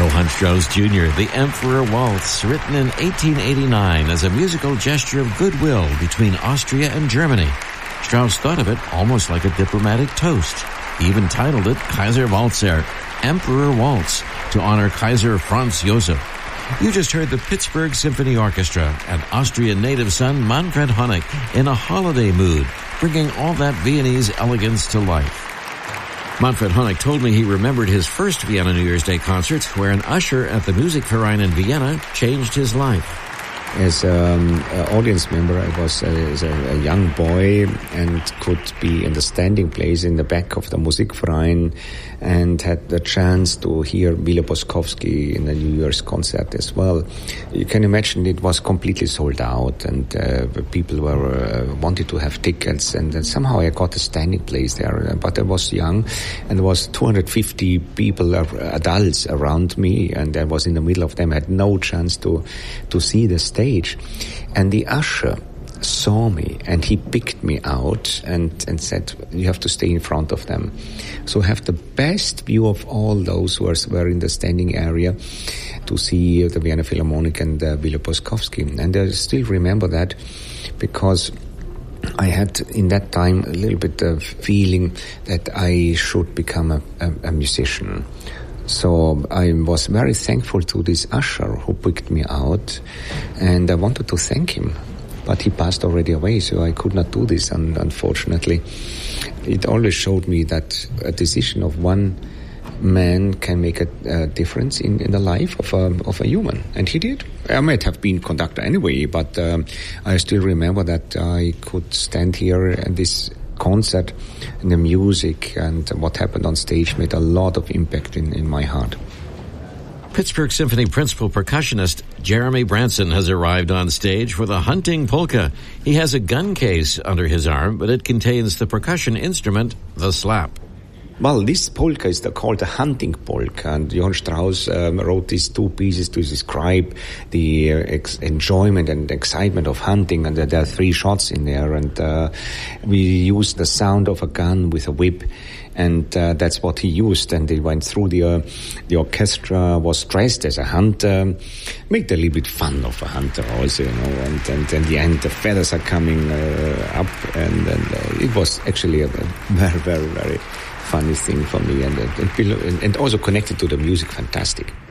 Johann Strauss Jr., The Emperor Waltz, written in 1889 as a musical gesture of goodwill between Austria and Germany. Strauss thought of it almost like a diplomatic toast. He even titled it Kaiser Walzer, Emperor Waltz, to honor Kaiser Franz Josef. You just heard the Pittsburgh Symphony Orchestra and Austrian native son Manfred Honeck in a holiday mood, bringing all that Viennese elegance to life. Manfred Honeck told me he remembered his first Vienna New Year's Day concert, where an usher at the Musikverein in Vienna changed his life. As an audience member, I was a young boy and could be in the standing place in the back of the Musikverein and had the chance to hear Wille Boskowski in a New Year's concert as well. You can imagine it was completely sold out, and people were wanted to have tickets, and somehow I got a standing place there. But I was young, and there was 250 people, adults around me, and I was in the middle of them. I had no chance to see the stage. And the usher saw me and he picked me out and said, you have to stay in front of them. So I have the best view of all those who were in the standing area to see the Vienna Philharmonic and Wille Boskowski. And I still remember that because I had in that time a little bit of feeling that I should become a musician. So I was very thankful to this usher who picked me out, and I wanted to thank him. But he passed already away, so I could not do this, unfortunately. It always showed me that a decision of one man can make a difference in the life of a human. And he did. I might have been conductor anyway, but I still remember that I could stand here and this concert and the music and what happened on stage made a lot of impact in my heart. Pittsburgh Symphony principal percussionist Jeremy Branson has arrived on stage for the Hunting Polka. He has a gun case under his arm, but it contains the percussion instrument, the slap. Well, this polka is called the Hunting Polka, and Johann Strauss wrote these two pieces to describe the enjoyment and excitement of hunting, and there are three shots in there, and we used the sound of a gun with a whip, and that's what he used, and he went through the orchestra, was dressed as a hunter, made a little bit fun of a hunter also, you know, and in the end the feathers are coming up, and it was actually a very, very, very funny thing for me, and also connected to the music, fantastic.